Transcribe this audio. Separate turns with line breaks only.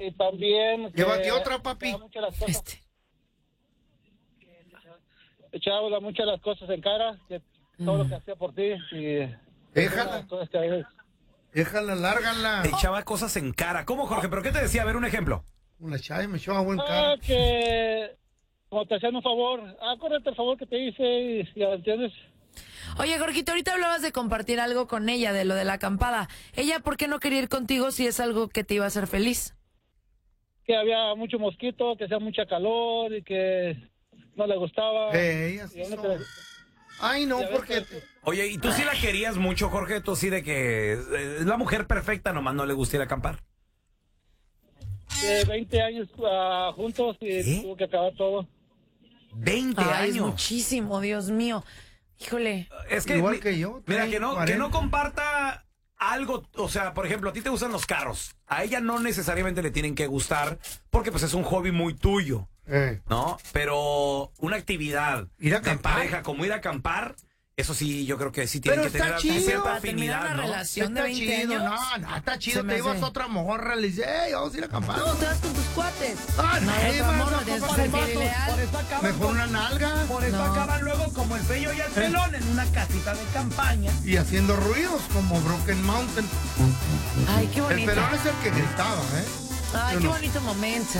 Y también...
Llévate otra, papi.
Echaba muchas las cosas en cara, que todo lo que hacía por ti. Y
déjala. Déjala, lárgala.
Echaba cosas en cara. ¿Cómo, Jorge? ¿Pero qué te decía? A ver, un ejemplo.
Una chava me echaba buen cara.
Que como te hacían un favor, acuérdate el favor que te hice y ya entiendes.
Oye, Jorgito, ahorita hablabas de compartir algo con ella, de lo de la acampada. ¿Ella por qué no quería ir contigo si es algo que te iba a hacer feliz?
Que había mucho mosquito, que hacía mucha calor y que no le gustaba.
Así Ay, no, porque...
Oye, ¿y tú sí la querías mucho, Jorge? Tú sí de que es la mujer perfecta, nomás no le gusta ir a acampar.
20 años juntos y tuvo que acabar todo.
20 años.
Es muchísimo, Dios mío. Híjole.
Es que,
igual que yo.
Mira, que no comparta algo, o sea, por ejemplo, a ti te gustan los carros. A ella no necesariamente le tienen que gustar porque pues es un hobby muy tuyo, ¿no? Pero una actividad en pareja como ir a acampar, eso sí, yo creo que sí tienen que tener cierta afinidad,
una
¿no?
relación de 20
chido,
años.
No, está chido. Te ibas a otra morra, le dices, vamos a ir a acampar.
No, te vas con tus cuates.
Mejor una nalga.
Por eso acaban luego como el Pello y el Pelón en una casita de campaña.
Y haciendo ruidos como Broken Mountain.
Ay, qué bonito.
El Pelón es el que gritaba,
Ay, qué bonito momento.